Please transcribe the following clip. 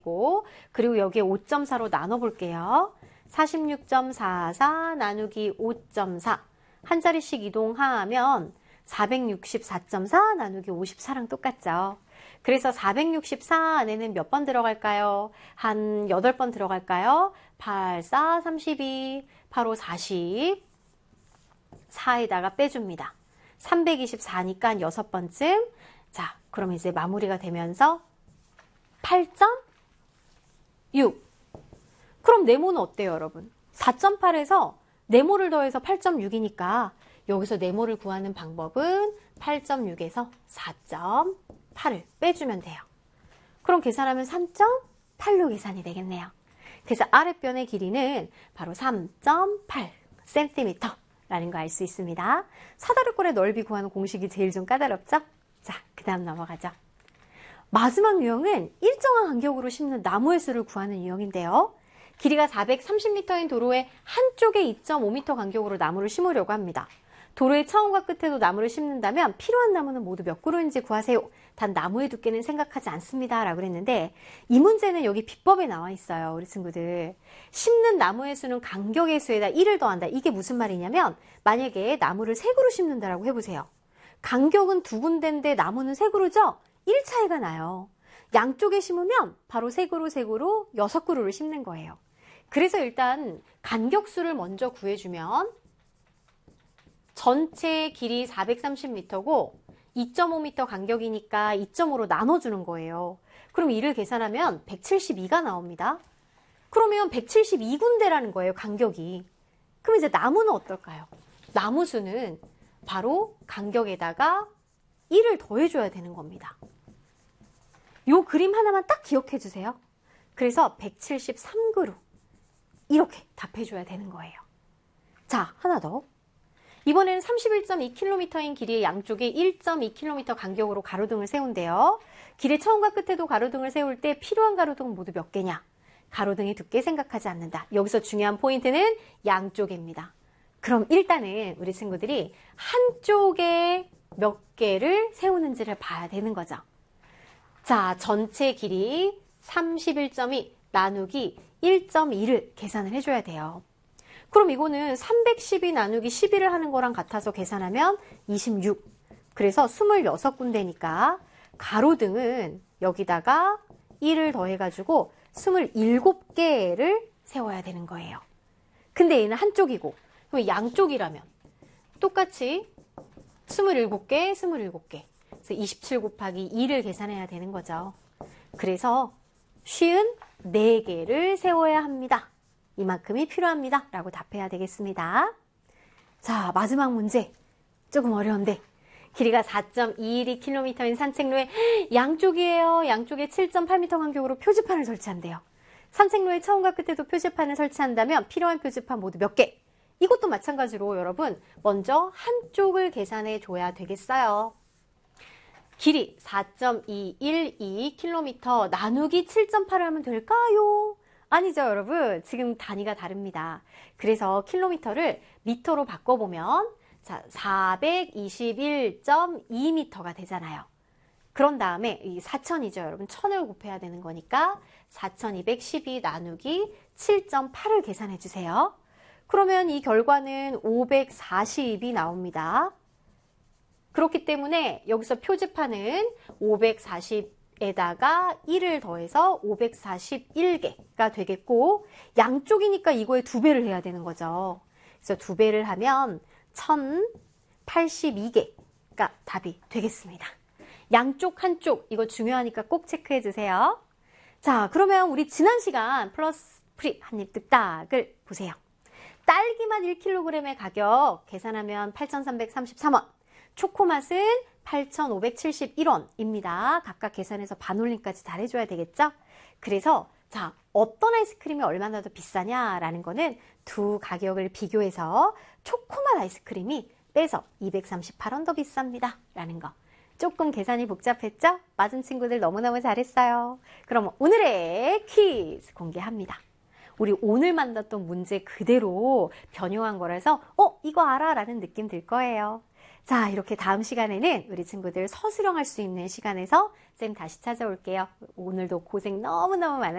그리고 여기에 5.4로 나눠볼게요. 46.44 나누기 5.4 한 자리씩 이동하면 464.4 나누기 54랑 똑같죠. 그래서 464 안에는 몇 번 들어갈까요? 한 8번 들어갈까요? 8, 4, 32, 8, 5, 40 4에다가 빼줍니다. 324니까 6번쯤. 자, 그럼 이제 마무리가 되면서 8.6. 그럼 네모는 어때요, 여러분? 4.8에서 네모를 더해서 8.6이니까 여기서 네모를 구하는 방법은 8.6에서 4.8을 빼주면 돼요. 그럼 계산하면 3.8로 계산이 되겠네요. 그래서 아랫변의 길이는 바로 3.8cm 라는 거 알 수 있습니다. 사다리꼴의 넓이 구하는 공식이 제일 좀 까다롭죠? 자, 그 다음 넘어가죠. 마지막 유형은 일정한 간격으로 심는 나무의 수를 구하는 유형인데요. 길이가 430m인 도로의 한쪽에 2.5m 간격으로 나무를 심으려고 합니다. 도로의 처음과 끝에도 나무를 심는다면 필요한 나무는 모두 몇 그루인지 구하세요. 단 나무의 두께는 생각하지 않습니다. 라고 그랬는데 이 문제는 여기 비법에 나와 있어요. 우리 친구들. 심는 나무의 수는 간격의 수에다 1을 더한다. 이게 무슨 말이냐면 만약에 나무를 3그루 심는다라고 해보세요. 간격은 2군데인데 나무는 3그루죠? 1 차이가 나요. 양쪽에 심으면 바로 3그루 6그루를 심는 거예요. 그래서 일단 간격수를 먼저 구해주면 전체 길이 430m고 2.5m 간격이니까 2.5로 나눠주는 거예요. 그럼 이를 계산하면 172가 나옵니다. 그러면 172군데라는 거예요, 간격이. 그럼 이제 나무는 어떨까요? 나무 수는 바로 간격에다가 1을 더해줘야 되는 겁니다. 요 그림 하나만 딱 기억해 주세요. 그래서 173그루 이렇게 답해줘야 되는 거예요. 자, 하나 더. 이번에는 31.2km인 길이의 양쪽에 1.2km 간격으로 가로등을 세운대요. 길의 처음과 끝에도 가로등을 세울 때 필요한 가로등은 모두 몇 개냐? 가로등의 두께 생각하지 않는다. 여기서 중요한 포인트는 양쪽입니다. 그럼 일단은 우리 친구들이 한쪽에 몇 개를 세우는지를 봐야 되는 거죠. 자, 전체 길이 31.2 나누기 1.2를 계산을 해줘야 돼요. 그럼 이거는 312 나누기 12를 하는 거랑 같아서 계산하면 26. 그래서 26군데니까 가로등은 여기다가 1을 더해가지고 27개를 세워야 되는 거예요. 근데 얘는 한쪽이고 그럼 양쪽이라면 똑같이 27개, 27개. 그래서 27 곱하기 2를 계산해야 되는 거죠. 그래서 54개를 세워야 합니다. 이만큼이 필요합니다. 라고 답해야 되겠습니다. 자, 마지막 문제. 조금 어려운데. 길이가 4.212km인 산책로에 양쪽이에요. 양쪽에 7.8m 간격으로 표지판을 설치한대요. 산책로의 처음과 끝에도 표지판을 설치한다면 필요한 표지판 모두 몇 개? 이것도 마찬가지로 여러분 먼저 한쪽을 계산해 줘야 되겠어요. 길이 4.212km 나누기 7.8을 하면 될까요? 아니죠, 여러분. 지금 단위가 다릅니다. 그래서 킬로미터를 미터로 바꿔보면 자, 421.2m가 되잖아요. 그런 다음에 이 4000이죠, 여러분. 1000을 곱해야 되는 거니까 4212 나누기 7.8을 계산해 주세요. 그러면 이 결과는 540이 나옵니다. 그렇기 때문에 여기서 표지판은 540에다가 1을 더해서 541개가 되겠고 양쪽이니까 이거에 2배를 해야 되는 거죠. 그래서 2배를 하면 1082개가 답이 되겠습니다. 양쪽 한쪽 이거 중요하니까 꼭 체크해 주세요. 자, 그러면 우리 지난 시간 플러스 프리 한입 뚝딱을 보세요. 딸기맛 1kg의 가격 계산하면 8,333원, 초코맛은 8,571원입니다. 각각 계산해서 반올림까지 다 해줘야 되겠죠? 그래서 자, 어떤 아이스크림이 얼마나 더 비싸냐라는 거는 두 가격을 비교해서 초코맛 아이스크림이 빼서 238원 더 비쌉니다. 라는 거. 조금 계산이 복잡했죠? 맞은 친구들 너무너무 잘했어요. 그럼 오늘의 퀴즈 공개합니다. 우리 오늘 만났던 문제 그대로 변형한 거라서 이거 알아? 라는 느낌 들 거예요. 자, 이렇게 다음 시간에는 우리 친구들 서술형할 수 있는 시간에서 쌤 다시 찾아올게요. 오늘도 고생 너무너무 많았어요.